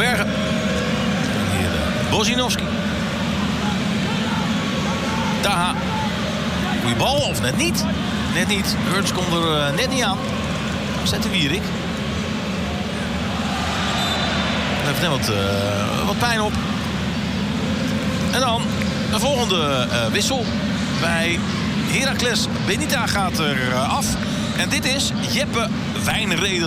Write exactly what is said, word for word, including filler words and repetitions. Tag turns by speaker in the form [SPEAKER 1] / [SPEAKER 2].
[SPEAKER 1] Bergen. En hier uh, Bozinovski. Taha. Goeie bal, of net niet. Net niet. Hurts komt er uh, net niet aan. Zet de Wierik. Heeft net wat, uh, wat pijn op. En dan de volgende uh, wissel. Bij Heracles Benita gaat er uh, af. En dit is Jeppe Wijnreder.